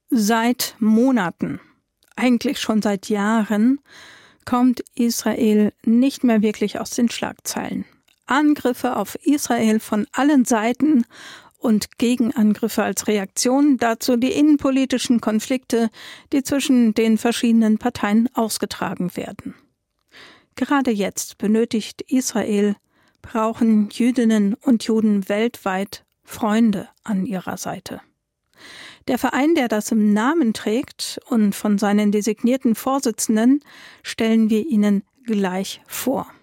Seit Monaten, eigentlich schon seit Jahren, kommt Israel nicht mehr wirklich aus den Schlagzeilen. Angriffe auf Israel von allen Seiten und Gegenangriffe als Reaktion, dazu die innenpolitischen Konflikte, die zwischen den verschiedenen Parteien ausgetragen werden. Gerade jetzt benötigt Israel, brauchen Jüdinnen und Juden weltweit Freunde an ihrer Seite. Der Verein, der das im Namen trägt und von seinen designierten Vorsitzenden, stellen wir Ihnen gleich vor.